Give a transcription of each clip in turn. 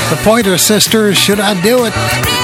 The Pointer Sisters, Should I Do It?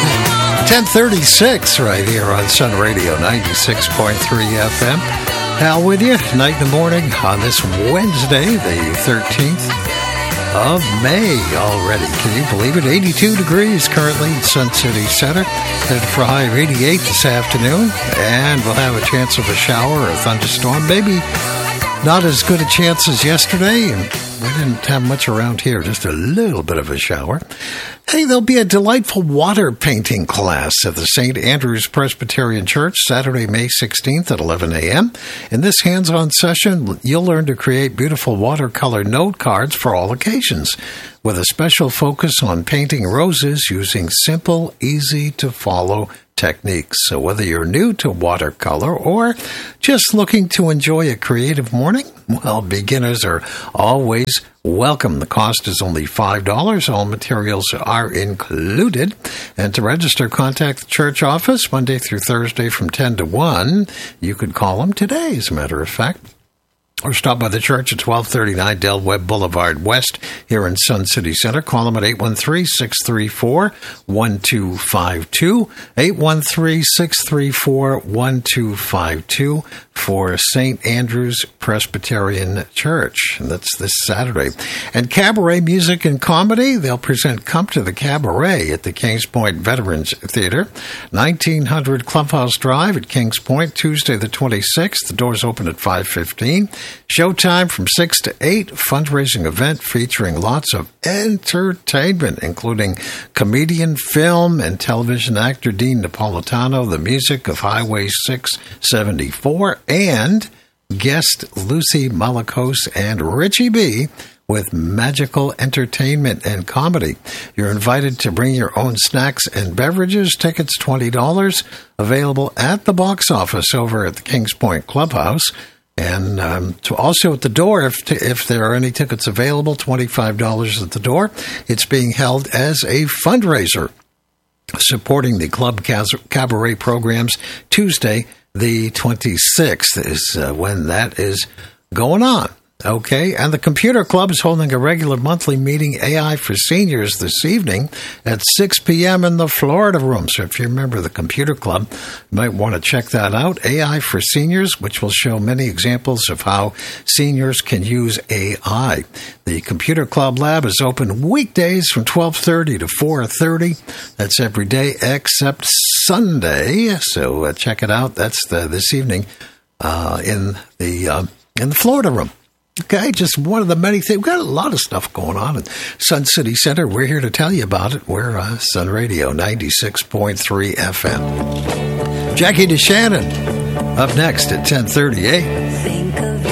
10:36 right here on Sun Radio 96.3 FM. Hal with you, night and morning on this Wednesday, the 13th of May already. Can you believe it? 82 degrees currently in Sun City Center. Headed for a high of 88 this afternoon. And we'll have a chance of a shower or a thunderstorm. Maybe not as good a chance as yesterday. And we didn't have much around here, just a little bit of a shower. Hey, there'll be a delightful water painting class at the St. Andrew's Presbyterian Church Saturday, May 16th at 11 a.m. In this hands-on session, you'll learn to create beautiful watercolor note cards for all occasions, with a special focus on painting roses using simple, easy-to-follow techniques. So whether you're new to watercolor or just looking to enjoy a creative morning, well, beginners are always welcome. The cost is only $5. All materials are included. And to register, contact the church office Monday through Thursday from 10 to 1. You could call them today, as a matter of fact. Or stop by the church at 1239 Del Webb Boulevard West here in Sun City Center. Call them at 813-634-1252. 813-634-1252 for St. Andrew's Presbyterian Church. And that's this Saturday. And Cabaret Music and Comedy, they'll present Come to the Cabaret at the Kings Point Veterans Theater, 1900 Clubhouse Drive at Kings Point, Tuesday the 26th. The doors open at 5:15. Showtime from 6 to 8, fundraising event featuring lots of entertainment, including comedian, film, and television actor Dean Napolitano, the music of Highway 674, and guest Lucy Malakos and Richie B with magical entertainment and comedy. You're invited to bring your own snacks and beverages. Tickets $20, available at the box office over at the Kings Point Clubhouse. And to also at the door, if there are any tickets available, $25 at the door. It's being held as a fundraiser supporting the Club Cabaret programs. Tuesday, the 26th is when that is going on. Okay, and the Computer Club is holding a regular monthly meeting, AI for Seniors, this evening at 6 p.m. in the Florida Room. So if you remember the Computer Club, you might want to check that out. AI for Seniors, which will show many examples of how seniors can use AI. The Computer Club Lab is open weekdays from 12:30 to 4:30. That's every day except Sunday. So check it out. That's this evening in the Florida Room. Okay, just one of the many things. We've got a lot of stuff going on in Sun City Center. We're here to tell you about it. We're Sun Radio 96.3 FM. Jackie DeShannon up next at 10:38.